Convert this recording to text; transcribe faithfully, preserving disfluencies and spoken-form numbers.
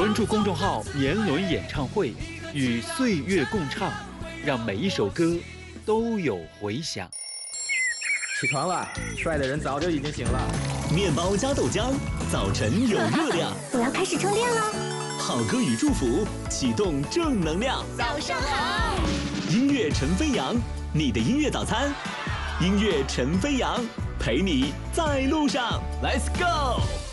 关注公众号“年轮演唱会”，与岁月共唱，让每一首歌都有回响。 起床了，帅的人早就已经醒了。 面包加豆浆，早晨有热量。 我要开始充电了。 好歌与祝福，启动正能量。 早上好。 音乐陈飞扬，你的音乐早餐。音乐陈飞扬，陪你在路上。Let's go。